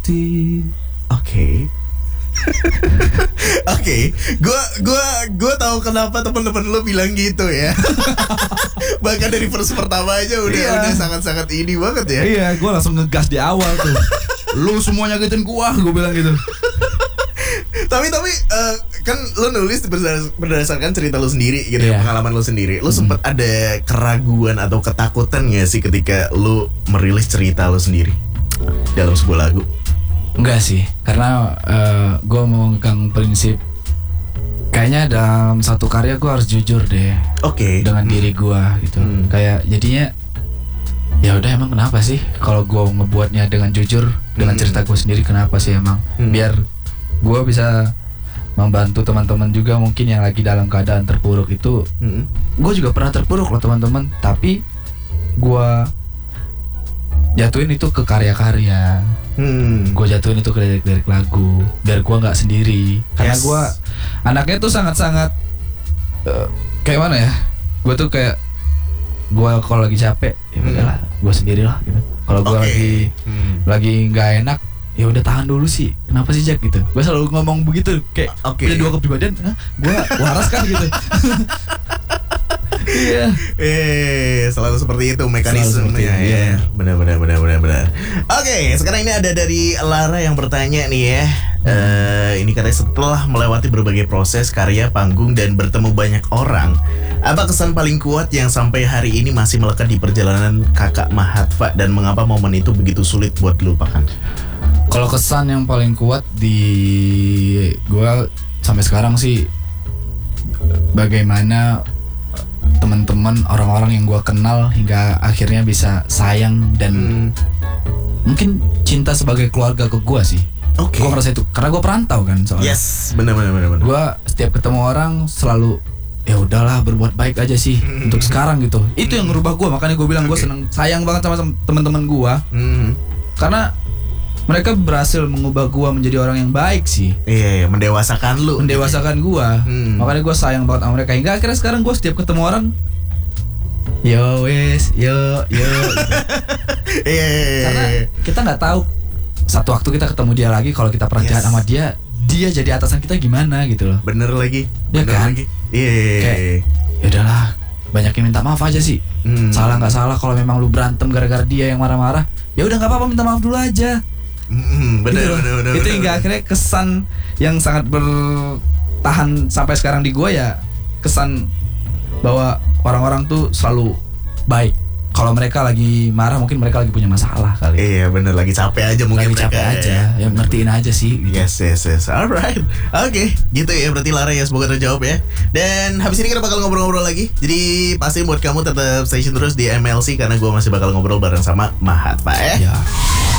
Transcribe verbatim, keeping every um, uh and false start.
pasti. Oke. Oke, gua gua gua tahu kenapa teman-teman lo bilang gitu ya. Bahkan dari verse pertama aja udah Iya. udah sangat-sangat ini banget ya. Iya, gue langsung ngegas di awal tuh. Lu semuanya nyakitin gua, gue bilang gitu. Tapi tapi eh, kan lo nulis berdasar- berdasarkan cerita lo sendiri gitu ya, Iya. pengalaman lo sendiri. Lo sempat ada keraguan atau ketakutan gak sih ketika lo merilis cerita lo sendiri dalam sebuah lagu? Enggak sih, karena uh, gue memegang prinsip kayaknya dalam satu karya gue harus jujur deh. Oke. Dengan Hmm. diri gue gitu. Hmm. Kayak jadinya ya udah, emang kenapa sih kalau gue ngebuatnya dengan jujur dengan Hmm. cerita gue sendiri, kenapa sih emang Hmm. biar gue bisa membantu teman-teman juga mungkin yang lagi dalam keadaan terpuruk itu. Hmm. Gue juga pernah terpuruk loh teman-teman, tapi gue jatuhin itu ke karya-karya. Hmm. Gue jatuhin itu ke lirik-lirik lagu biar gue nggak sendiri, karena Yes. gue anaknya tuh sangat-sangat uh, kayak mana ya, gue tuh kayak gue kalau lagi capek ya Hmm. udahlah gue sendiri lah gitu. Kalau gue Oke. lagi Hmm. lagi nggak enak ya udah tahan dulu sih, kenapa sih Jack gitu. Gue selalu ngomong begitu kayak Oke. punya dua kepribadian. Gue waras kan gitu. Iya. Eh, selalu seperti itu mekanismenya. Selalu seperti itu, Ya, iya. benar benar benar benar benar. Oke, sekarang ini ada dari Lara yang bertanya nih ya. Eh, ini katanya setelah melewati berbagai proses karya panggung dan bertemu banyak orang, apa kesan paling kuat yang sampai hari ini masih melekat di perjalanan Kakak Mahatfa, dan mengapa momen itu begitu sulit buat dilupakan? Kalau kesan yang paling kuat di gua sampai sekarang sih bagaimana teman-teman, orang-orang yang gua kenal hingga akhirnya bisa sayang dan Hmm. mungkin cinta sebagai keluarga ke gua sih. Oke. Gua ngerasa itu karena gua perantau kan soalnya. Yes, benar benar benar benar. Gua setiap ketemu orang selalu ya udahlah berbuat baik aja sih untuk sekarang gitu. Itu yang ngerubah gua, makanya gua bilang gua Oke. seneng sayang banget sama tem- teman-teman gua Hmm. karena mereka berhasil mengubah gua menjadi orang yang baik sih. Iya, iya, mendewasakan lu. Mendewasakan gua. Hmm. Makanya gua sayang banget sama mereka. Hingga akhirnya sekarang gua setiap ketemu orang, yo wes, yo yo. Iya, iya, iya, Karena iya. kita nggak tahu satu waktu kita ketemu dia lagi, kalau kita pernah Yes. jahat sama dia, dia jadi atasan kita gimana gitu loh. Bener lagi. Ya Bener kan? lagi. Iya. iya, iya. Kayak, ya udahlah, banyakin minta maaf aja sih. Hmm. Salah nggak salah, kalau memang lu berantem gara-gara dia yang marah-marah, ya udah nggak apa-apa, minta maaf dulu aja. Hmm, bener, Gitu loh. bener, bener, Itu bener, hingga bener. akhirnya kesan yang sangat bertahan sampai sekarang di gua ya kesan bahwa orang-orang tuh selalu baik. Kalau mereka lagi marah mungkin mereka lagi punya masalah kali. Iya bener, lagi capek aja mungkin Lagi capek mereka, aja, ya ngertiin aja sih gitu. Yes, yes, yes. Alright. Oke, gitu ya berarti Lara ya, semoga terjawab ya. Dan habis ini kita bakal ngobrol-ngobrol lagi. Jadi pasti buat kamu tetap stay tune terus di M L C, karena gue masih bakal ngobrol bareng sama Mahatfa ya. Ya.